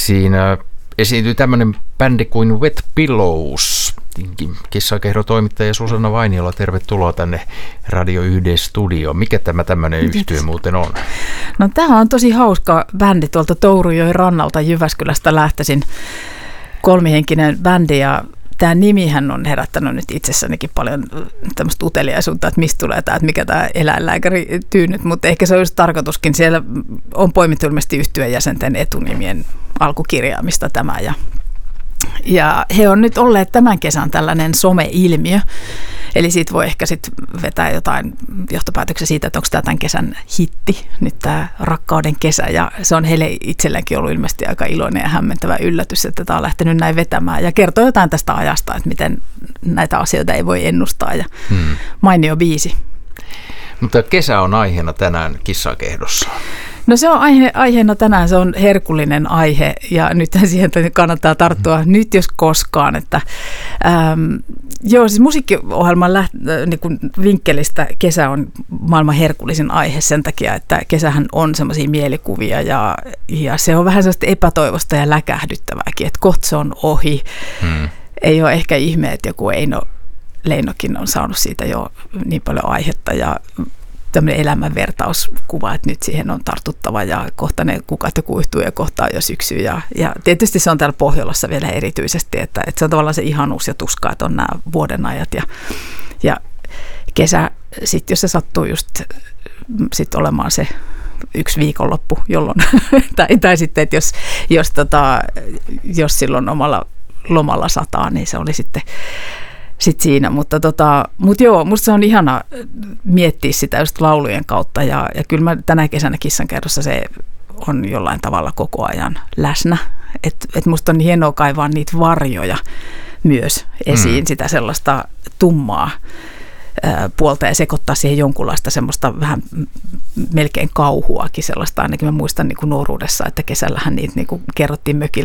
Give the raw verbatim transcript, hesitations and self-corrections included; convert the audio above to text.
Siinä esiintyi tämmöinen bändi kuin Wet Pillows. Kissakehdo-toimittaja Susanna Vainiola, tervetuloa tänne Radio yhden studioon. Mikä tämä tämmöinen yhtye muuten on? No tämä on tosi hauska bändi tuolta Tourujoen rannalta Jyväskylästä lähtöisin, kolmihenkinen bändi, ja tämä nimihän on herättänyt nyt itsessänikin paljon tämmöistä uteliaisuutta, että mistä tulee tämä, että mikä tämä eläinlääkäri tyynyt, mutta ehkä se on just tarkoituskin. Siellä on poimittu ilmeisesti yhtyeen jäsenten etunimien alkukirjaamista tämä, ja, ja he on nyt olleet tämän kesän tällainen some-ilmiö, eli siitä voi ehkä sitten vetää jotain johtopäätöksiä siitä, että onko tämä tämän kesän hitti, nyt tämä Rakkauden kesä, ja se on heille itselläänkin ollut ilmeisesti aika iloinen ja hämmentävä yllätys, että tämä on lähtenyt näin vetämään, ja kertoo jotain tästä ajasta, että miten näitä asioita ei voi ennustaa, ja hmm. mainio biisi. Mutta kesä on aiheena tänään Kissakehdossa. No se on aihe, aiheena tänään, se on herkullinen aihe, ja nyt siihen kannattaa tarttua mm. nyt jos koskaan. Että, ähm, joo, siis musiikkiohjelman läht, niin kuin vinkkelistä kesä on maailman herkullisin aihe sen takia, että kesähän on semmoisia mielikuvia, ja, ja se on vähän sellaista epätoivosta ja läkähdyttävääkin, että kohta se on ohi. Mm. Ei ole ehkä ihme, että joku Eino Leinokin on saanut siitä jo niin paljon aihetta, ja tämmöinen elämänvertauskuva, että nyt siihen on tartuttava ja kohta ne kukat jo kuihtuu ja kohta on jo syksy. Ja, ja tietysti se on täällä Pohjolassa vielä erityisesti, että, että se on tavallaan se ihanuus ja tuska, että on nämä vuodenajat ja, ja kesä, sit jos se sattuu just sit olemaan se yksi viikonloppu, jolloin, tai, tai sitten, että jos, jos, tota, jos silloin omalla lomalla sataa, niin se oli sitten Sitten siinä, mutta, tota, mutta joo, musta se on ihana miettiä sitä just laulujen kautta, ja, ja kyllä mä tänä kesänä Kissankerrossa se on jollain tavalla koko ajan läsnä, että et musta on hienoa kaivaa niitä varjoja myös esiin, mm. sitä sellaista tummaa ää, puolta ja sekoittaa siihen jonkunlaista semmoista vähän melkein kauhuakin sellaista, ainakin mä muistan niin kuin nuoruudessa, että kesällähän niitä niin kuin kerrottiin mökillä